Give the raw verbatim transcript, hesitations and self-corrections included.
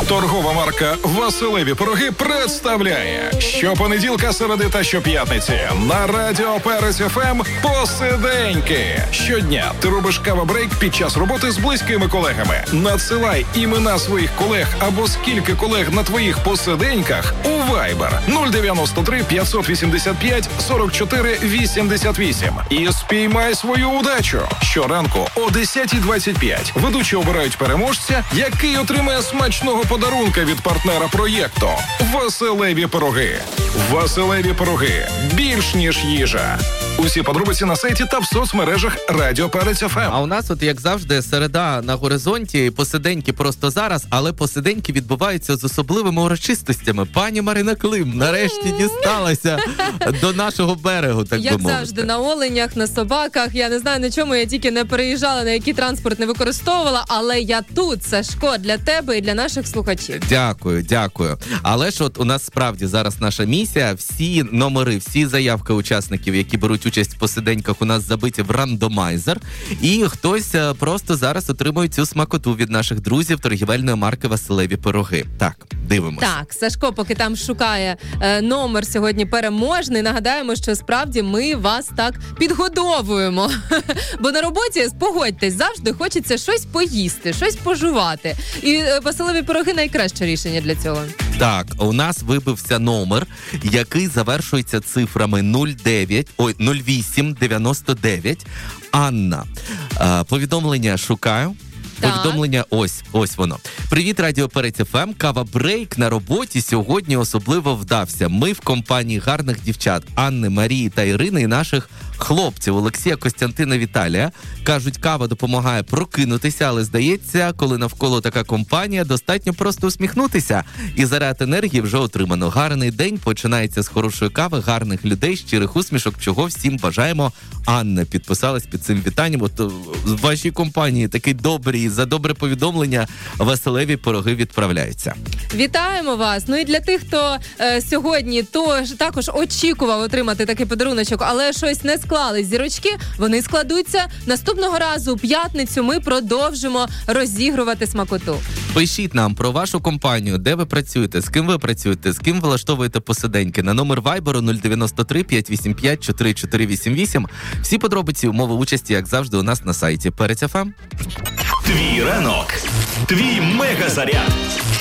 Торгова марка «Василеві пироги» представляє щопонеділка, середи та щоп'ятниці на Радіо Перець еф ем «Посиденьки». Щодня ти робиш кава-брейк під час роботи з близькими колегами. Надсилай імена своїх колег або скільки колег на твоїх посиденьках у Viber нуль дев'яносто три п'ятсот вісімдесят п'ять сорок чотири вісімдесят вісім і спіймай свою удачу. Щоранку о десята двадцять п'ять ведучі обирають переможця, який отримає смачного подарунка від партнера проєкту «Василеві пироги». «Василеві пироги» – більш ніж їжа. Усі подробиці на сайті та в соцмережах Радіо Перець еф ем. А у нас, от як завжди, середа на горизонті, посиденьки просто зараз, але посиденьки відбуваються з особливими урочистостями. Пані Марина Клим нарешті дісталася до нашого берегу, так як би мовити. Як завжди, на оленях, на собаках, я не знаю, на чому я тільки не переїжджала, на який транспорт не використовувала, але я тут, Сашко, для тебе і для наших слухачів. Дякую, дякую. Але ж от у нас справді зараз наша місія, всі номери, всі заявки учасників, які беруть участь в посиденьках, у нас забиті в рандомайзер, і хтось просто зараз отримує цю смакоту від наших друзів торгівельної марки «Василеві пироги». Так, дивимося. Так, Сашко, поки там шукає е, номер сьогодні переможний, нагадаємо, що справді ми вас так підгодовуємо. Бо на роботі, погодьтесь, завжди хочеться щось поїсти, щось пожувати. І е, «Василеві пироги» найкраще рішення для цього. Так, у нас вибився номер, який завершується цифрами нуль дев'ять, ой, нуль вісім дев'яносто дев'ять. Анна, е, повідомлення шукаю. Так. Повідомлення, ось, ось воно. Привіт, Радіо Перець еф ем. Кава-брейк на роботі сьогодні особливо вдався. Ми в компанії гарних дівчат Анни, Марії та Ірини і наших хлопців Олексія, Костянтина, Віталія. Кажуть, кава допомагає прокинутися, але здається, коли навколо така компанія, достатньо просто усміхнутися. І заряд енергії вже отримано. Гарний день починається з хорошої кави, гарних людей, щирих усмішок, чого всім бажаємо. Анна підписалась під цим вітанням. От в вашій компанії такий добрий, за добре повідомлення «Василеві пироги» відправляються. Вітаємо вас! Ну і для тих, хто е, сьогодні то, також очікував отримати такий подаруночок, але щось не склали зірочки, вони складуться. Наступного разу, у п'ятницю, ми продовжимо розігрувати смакоту. Пишіть нам про вашу компанію, де ви працюєте, з ким ви працюєте, з ким влаштовуєте посиденьки на номер Вайберу нуль дев'яносто три п'ятсот вісімдесят п'ять чотири чотири вісім вісім. Всі подробиці, умови участі, як завжди, у нас на сайті Перець еф ем. Твій ранок, твій мегазаряд.